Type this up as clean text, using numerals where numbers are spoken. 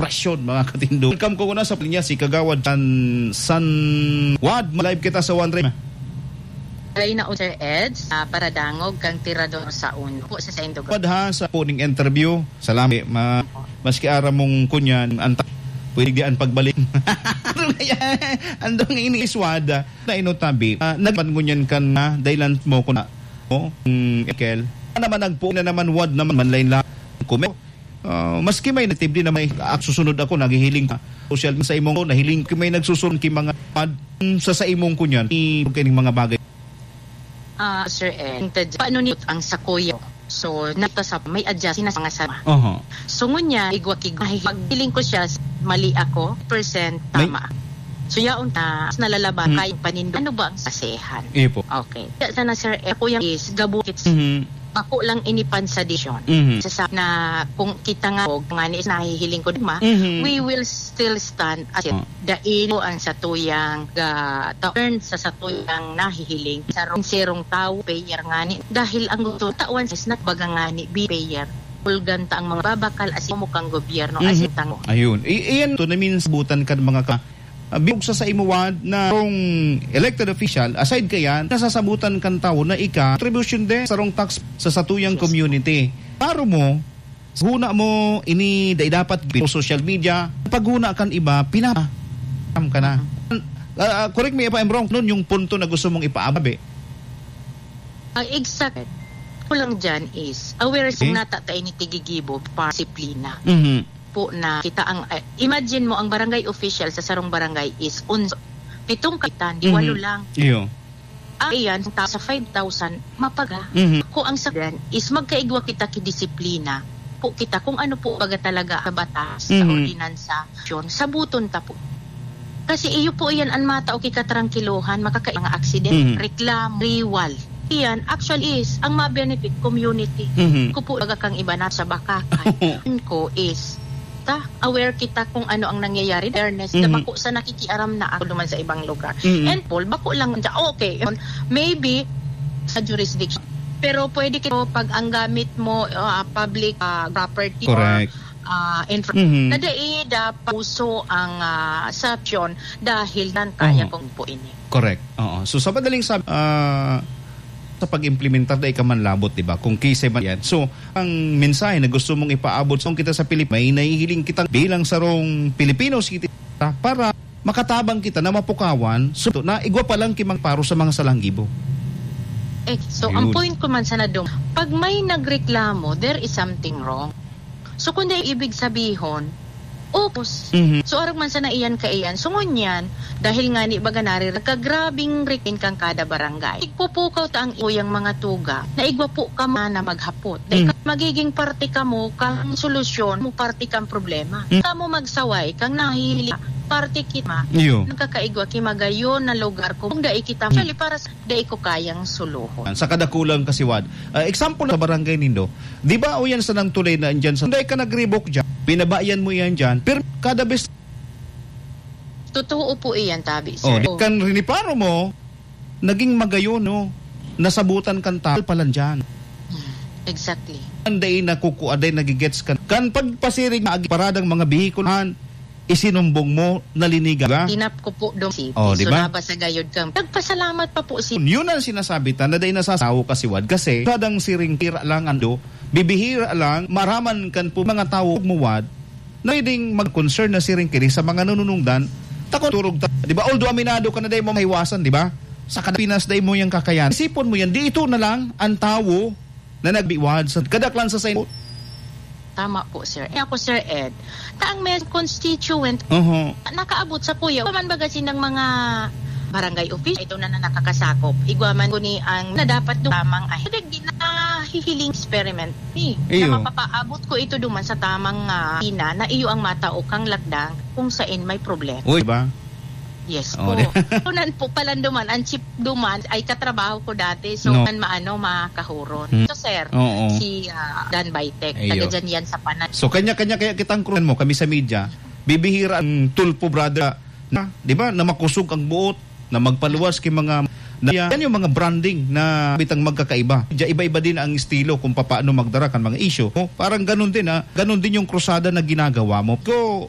presyon mga katindo. Welcome ko na sa linya si Kagawad San Wad. Live kita sa One Ray. Alay na Sir Ed, para dangog kang tirador sa uno po sa Indog. Padha sa puning interview. Salami, maski ara mong kunyan, pwede diyan pagbalik. Andong iniiswada na inotabi. Nagpangunyan ka na, dahilan mo ko na. Ekel. Naman nagpo na naman wad naman manlain lang. Maski may natibdi na may susunod ako, naghihiling social sa imong nahiling may nagsusunod ki mga sa imong kunyan. Kining mga bagay. Sir Ed, paano nito ang sakoyo? So, nato sa may adjust na sa sama. So, ngunya, pagbiling ko siya, mali ako, percent tama. So, yaon na, nalalaban kayong paninda. Ano ba ang sasehan? Ipo. Okay. Kaya sana, Sir Ed, ako yung is, gabukit ako lang inipan sa decision. Sa na kung kita nga nga ni nahihiling ko we will still stand as it. Daino ang satuyang turn sa satuyang nahihiling sa serong tao payer nga ni dahil ang gusto tawan sa nagbaga nga ni payer pulganta ang mga babakal as mukhang gobyerno as tango. Ayun. Iyan to namin sabutan kan mga bigsa sa imuwad na rong elected official, aside kayan, nasasabutan kan tao na contribution din sa rong tax sa satuyang community. Paro mo, huna mo, ini dapat social media, paghuna kan iba, pinapam ka na. Correct me if I'm wrong, nun yung punto na gusto mong ipaababe. Exact. Kulang dyan is, aware kung natatay ni Tigigibo, disiplina. Po na kita ang imagine mo ang barangay official sa sarong barangay is 11 kapitan di 8 lang. Iyo. Ayan sa 5,000 mapaga. Ko ang sakyan is magkaigwa kita kidisiplina. Po kita kung ano po baga talaga sa batas sa ordinansa yon sabuton ta po. Kasi iyo po iyan ang mata o kikatrankilohan makakain mga accident, reklam, riwal. Iyan actually is ang ma-benefit community. Ko po baga kang iba na sa bakakan. Ko is aware kita kung ano ang nangyayari awareness na bako sa nakikiaram na ako naman sa ibang lugar and Paul bako lang okay maybe sa jurisdiction pero pwede kita pag ang gamit mo public property correct na daida puso ang sapyon dahil nan kaya kong po ini correct so sa madaling sabi sa pag-implementar dahil ka man labot, diba? Kung kisa man yan. So, ang mensahe na gusto mong ipaabot sa kita sa Pilipinas, may nahihiling kitang bilang sarong Pilipinos kita para makatabang kita na mapukawan so, na igwa pa lang kimang paro sa mga salanggibo. So, ayun. Ang point ko man sana doon, pag may nagreklamo, there is something wrong. So, kung di ibig sabihon, opos. So, arag man sana iyan ka iyan. So, ngunyan, dahil nga ni baga nari, nagkagrabing rikin kang kada barangay. Igpupukaw ta ang iyang mga tuga, na igwa po ka na maghapot. Dahil magiging parte ka mo, kang solusyon, mo parte kang problema. Kamo magsaway, kang nahihili, parte kita, nagkakaigwa kimagayon na lugar ko, kung dai kita, actually para sa dai ko kayang suluhon. Sa kadakulang kasiwad. Example sa barangay nindo, di ba o yan sa nang tulay na andyan, sa dai ka nagribok dyan, binabayan mo yan dyan, pero kada best totoo po iyan, tabi, sir. Kan riniparo mo, naging magayon, no? Nasabutan kan tal palan dyan. Exactly. Anday na kukuaday nagigets kan. Kan pagpasirig na paradang mga bihikulan, isinumbong mo, naliniga. Tinap ko po doon si diba? So nabasa gayod kang. Nagpasalamat pa po si. Yun ang sinasabi ta, na day nasasawo kasiwad. Kasi, kadang siring tira lang ando, bibihira lang, maraman kan po mga tao muwad, na pwedeng mag-concern na siring kiri sa mga nanunungdan, turog ta. Di ba? Although aminado ka na day mo mahiwasan, di ba? Sa Pinas day mo yung kakayan. Isipon mo yan, di ito na lang ang tao na nagbiwad sa kadaklan sa sayo. Tama po, sir. Ako, Sir Ed, taang may constituent, nakaabot sa puyo. Paman bagasin ng mga barangay office, ito na nakakasakop. Igwaman ko ni ang na dapat dumamang ay na hihiling experiment ni. Na mapapaabot ko ito duman sa tamang ina na iyo ang matao kang lakdang kung saan may problema. Uy, ba? Yes po. Tunan po pala duman, ang chip duman ay katrabaho ko dati. So, makahuron. So, sir, si Dan Baitek, taga dyan yan sa Panay. So, kanya-kanya kaya kitang krunan mo, kami sa media, bibihira ang Tulpo brother na, di ba, na makusog ang buot, na magpaluwas kay mga yan yung mga branding na bitang magkakaiba. Iba-iba din ang estilo kung paano magdara kan mga issue. Parang ganun din ganun din yung krusada na ginagawa mo. Ko